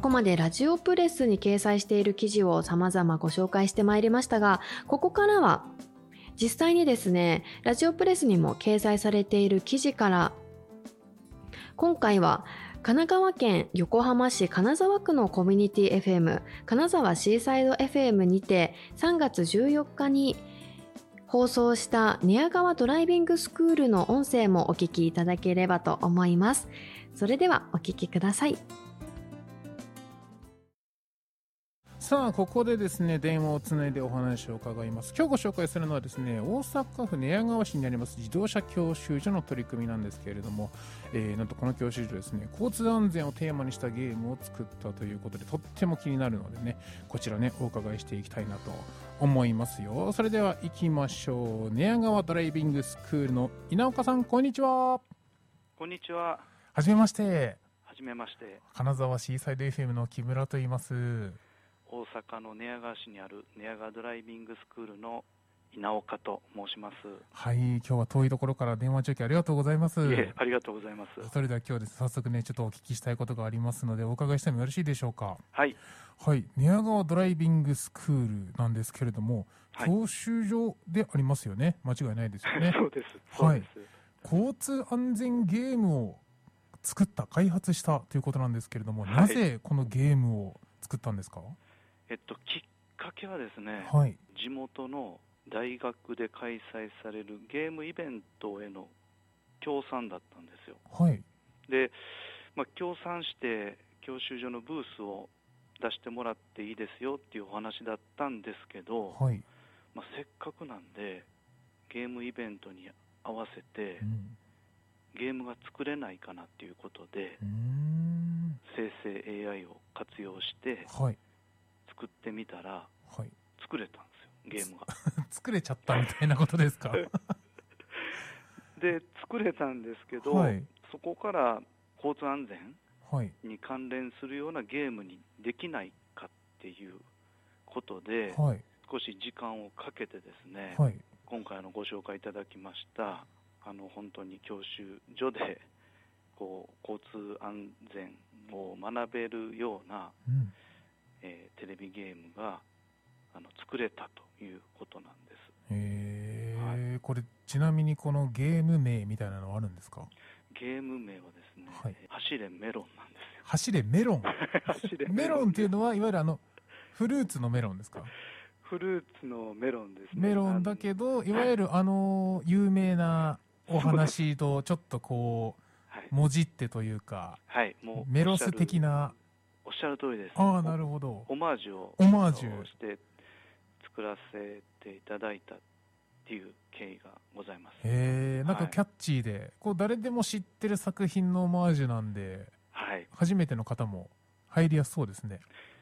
ここまでラジオプレスに掲載している記事を様々ご紹介してまいりましたが、ここからは実際にですね、ラジオプレスにも掲載されている記事から、今回は神奈川県横浜市金沢区のコミュニティ FM 金沢シーサイド FM にて3月14日に放送した寝屋川ドライビングスクールの音声もお聞きいただければと思います。それではお聞きください。 さあここでですね電話をつないでお話を伺います。今日ご紹介するのはですね、大阪府寝屋川市にあります自動車教習所の取り組みなんですけれども、なんとこの教習所ですね、交通安全をテーマにしたゲームを作ったということで、とっても気になるのでね、こちらねお伺いしていきたいなと思いますよ。それでは行きましょう。寝屋川ドライビングスクールの稲岡さん、こんにちは。 こんにちは。 はじめまして。 はじめまして。 金沢シーサイド FM の木村と言います。 大阪の寝屋川市にある寝屋川ドライビングスクールの稲岡と申します。 はい、今日は遠いところから電話中継ありがとうございます。 いえ、ありがとうございます。 それでは今日です、早速ねちょっとお聞きしたいことがありますのでお伺いしてもよろしいでしょうか。 はい。 はい、寝屋川ドライビングスクールなんですけれども、 はい、 教習所でありますよね。間違いないですよね。 そうです。はい。 交通安全ゲームを作った開発したということなんですけれども、なぜこのゲームを作ったんですか。 きっかけはですね、 はい、 地元の大学で開催されるゲームイベントへの協賛だったんですよ。 はい、 で、協賛して教習所のブースを出してもらっていいですよっていうお話だったんですけど、 はい、 せっかくなんでゲームイベントに合わせて、ゲームが作れないかなっていうことで、生成 AI を活用して、作ってみたら、作れたんですよ、ゲームが。 作れちゃったみたいなことですか。 で、作れたんですけど、そこから交通安全に関連するようなゲームにできないかっていうことで、少し時間をかけてですね、今回ご紹介いただきました本当に教習所で交通安全を学べるような、テレビゲームが作れたということなんです。 これちなみにこのゲーム名みたいなのはあるんですか。 ゲーム名はですね、走れメロンなんですよ。 走れメロン。メロンっていうのはいわゆるフルーツのメロンですか。 フルーツのメロンですね。 メロンだけどいわゆる有名なお話とちょっとこうもじってというか、 もうメロス的な。 おっしゃる通りです。 ああ、なるほど。 オマージュをして作らせていただいたっていう経緯がございます。 なんかキャッチーで、誰でも知ってる作品のオマージュなんで、初めての方も入りやすそうですね。